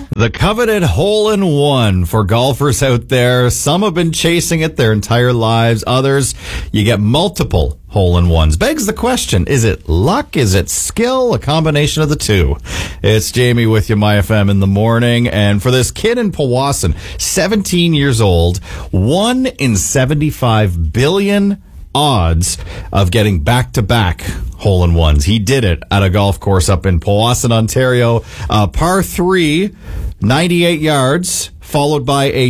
The coveted hole-in-one for golfers out there. Some have been chasing it their entire lives. Others, you get multiple hole-in-ones. Begs the question, is it luck? Is it skill? A combination of the two. It's Jamie with you, My FM in the morning. And for this kid in Powassan, 17 years old, 1 in 75 billion odds of getting back-to-back hole-in-ones. He did it at a golf course up in Powassan, Ontario. Par 3, 98 yards, followed by a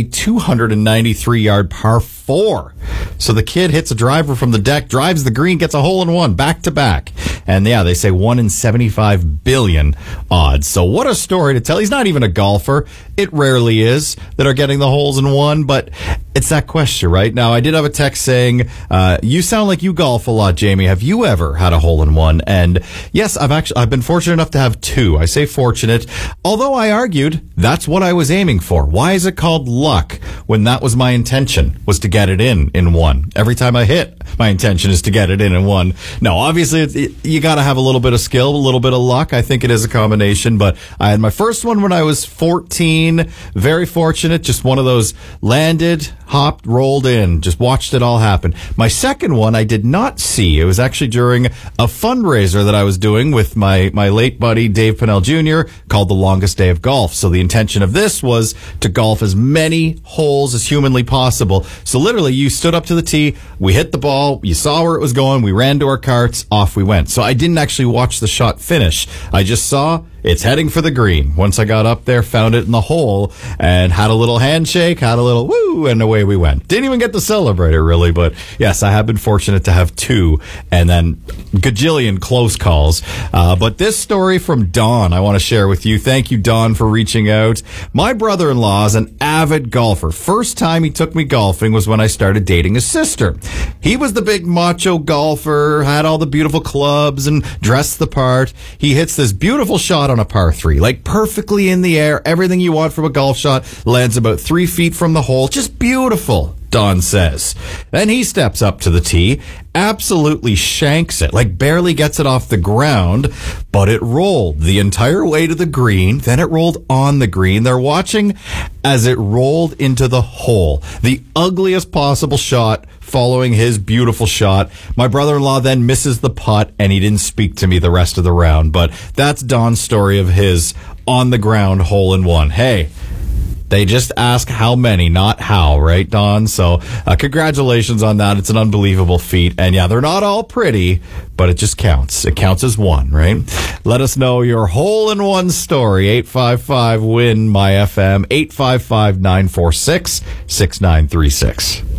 293-yard par 4. So the kid hits a driver from the deck, drives the green, gets a hole-in-one back-to-back. And yeah, they say 1 in 75 billion odds. So what a story to tell. He's not even a golfer. It rarely is that are getting the holes in one, but it's that question, right? Now, I did have a text saying, you sound like you golf a lot, Jamie. Have you ever had a hole-in-one? And yes, I've been fortunate enough to have 2. I say fortunate, although I argued that's what I was aiming for. Why is it called luck when that was my intention, was to get it in one? Every time I hit, my intention is to get it in one. No, obviously, you got to have a little bit of skill, a little bit of luck. I think it is a combination, but I had my first one when I was 14. Very fortunate. Just one of those landed, hopped, rolled in. Just watched it all happen. My second one I did not see. It was actually during a fundraiser that I was doing with my late buddy Dave Pennell Jr. called The Longest Day of Golf. So the intention of this was to golf as many holes as humanly possible. So literally, you stood up to the tee, we hit the ball, you saw where it was going, we ran to our carts, off we went. So I didn't actually watch the shot finish. I just saw it's heading for the green. Once I got up there, found it in the hole, and had a little handshake, had a little woo, and away we went. Didn't even get to celebrate it, really, but yes, I have been fortunate to have 2, and then gajillion close calls. But this story from Don, I want to share with you. Thank you, Don, for reaching out. My brother-in-law is an avid golfer. First time he took me golfing was when I started dating his sister. He was the big macho golfer, had all the beautiful clubs, and dressed the part. He hits this beautiful shot on a par 3, like perfectly in the air, everything you want from a golf shot, lands about 3 feet from the hole, just beautiful, Don says. Then he steps up to the tee, absolutely shanks it, like barely gets it off the ground, but it rolled the entire way to the green, then it rolled on the green. They're watching as it rolled into the hole. The ugliest possible shot following his beautiful shot. My brother-in-law then misses the putt, and he didn't speak to me the rest of the round. But that's Don's story of his on-the-ground hole-in-one. Hey, they just ask how many, not how, right, Don? So congratulations on that. It's an unbelievable feat. And yeah, they're not all pretty, but it just counts. It counts as one, right? Let us know your hole-in-one story. 855-WIN-MY-FM, 855-946-6936.